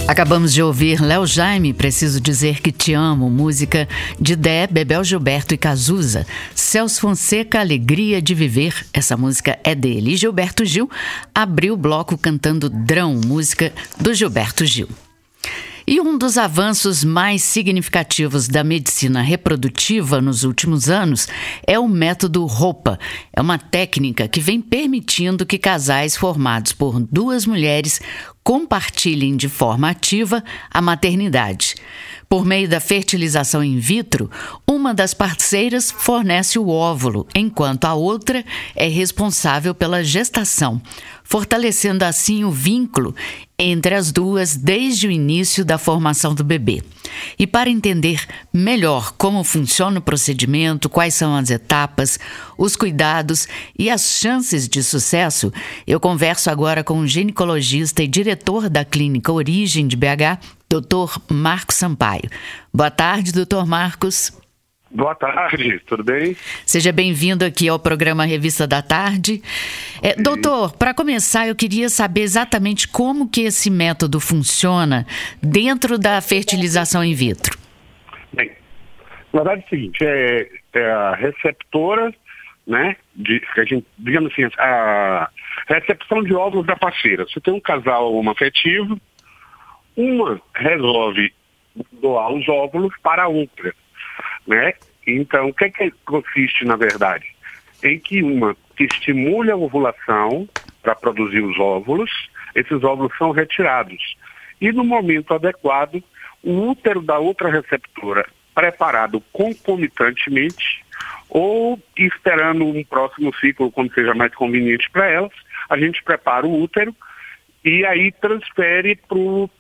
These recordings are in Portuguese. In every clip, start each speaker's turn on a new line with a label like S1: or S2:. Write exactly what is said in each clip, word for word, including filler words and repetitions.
S1: Acabamos de ouvir Léo Jaime, Preciso Dizer Que Te Amo, música de Dé, Bebel Gilberto e Cazuza. Celso Fonseca, Alegria de Viver, essa música é dele. E Gilberto Gil abriu o bloco cantando Drão, música do Gilberto Gil. E um dos avanços mais significativos da medicina reprodutiva nos últimos anos é o método Roupa. É uma técnica que vem permitindo que casais formados por duas mulheres compartilhem de forma ativa a maternidade. Por meio da fertilização in vitro, uma das parceiras fornece o óvulo, enquanto a outra é responsável pela gestação, fortalecendo assim o vínculo entre as duas desde o início da formação do bebê. E para entender melhor como funciona o procedimento, quais são as etapas, os cuidados e as chances de sucesso, eu converso agora com o ginecologista e diretor da Clínica Origem de B H, doutor Marcos Sampaio. Boa tarde, doutor Marcos.
S2: Boa tarde, tudo bem?
S1: Seja bem-vindo aqui ao programa Revista da Tarde. É, doutor, para começar, eu queria saber exatamente como que esse método funciona dentro da fertilização in vitro.
S2: Bem, na verdade é o seguinte, é, é a receptora, né, de, a gente, digamos assim, a recepção de óvulos da parceira. Você tem um casal homoafetivo, uma resolve doar os óvulos para a outra, né? Então, o que é que consiste, na verdade? Em que uma que estimule a ovulação para produzir os óvulos, esses óvulos são retirados. E no momento adequado, o útero da outra receptora, preparado concomitantemente, ou esperando um próximo ciclo, quando seja mais conveniente para elas, a gente prepara o útero e aí transfere para o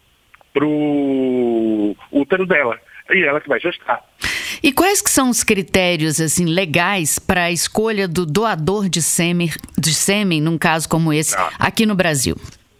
S2: pro útero dela. E ela que vai gestar.
S1: E quais que são os critérios assim, legais para a escolha do doador de sêmen, de sêmen, num caso como esse, ah. aqui no Brasil?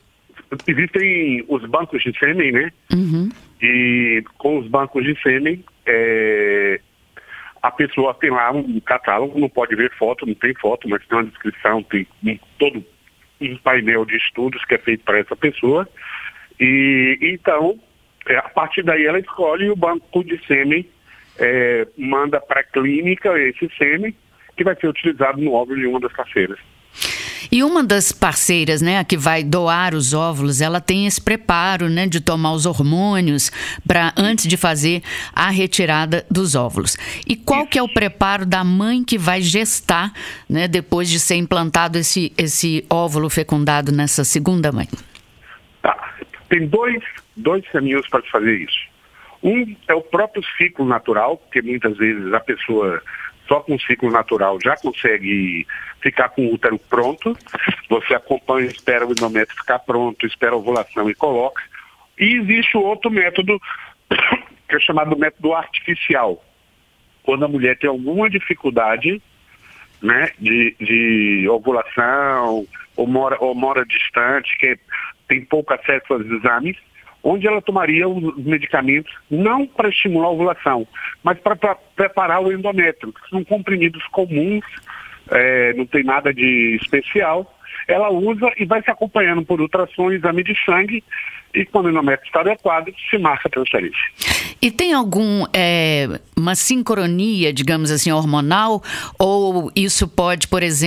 S2: Existem os bancos de sêmen, né?
S1: Uhum.
S2: E com os bancos de sêmen, é, a pessoa tem lá um catálogo, não pode ver foto, não tem foto, mas tem uma descrição, tem um, todo um painel de estudos que é feito para essa pessoa. E então, a partir daí ela escolhe e o banco de sêmen é, manda para a clínica esse sêmen que vai ser utilizado no óvulo de uma das parceiras.
S1: E uma das parceiras, né, a que vai doar os óvulos, ela tem esse preparo, né, de tomar os hormônios para antes de fazer a retirada dos óvulos. E qual Isso. que é o preparo da mãe que vai gestar, né, depois de ser implantado esse, esse óvulo fecundado nessa segunda mãe?
S2: Tá. Tem dois, dois caminhos para se fazer isso. Um é o próprio ciclo natural, porque muitas vezes a pessoa só com o ciclo natural já consegue ficar com o útero pronto. Você acompanha, espera o endométrio ficar pronto, espera a ovulação e coloca. E existe o outro método, que é chamado método artificial. Quando a mulher tem alguma dificuldade, né, de, de ovulação, ou mora, ou mora distante, que é, tem pouco acesso aos exames, onde ela tomaria os medicamentos não para estimular a ovulação, mas para preparar o endométrio, que são comprimidos comuns, é, não tem nada de especial. Ela usa e vai se acompanhando por ultrassom, exame de sangue, e quando o endométrio está adequado, se marca a transferência.
S1: E tem algum, é, uma sincronia, digamos assim, hormonal, ou isso pode, por exemplo,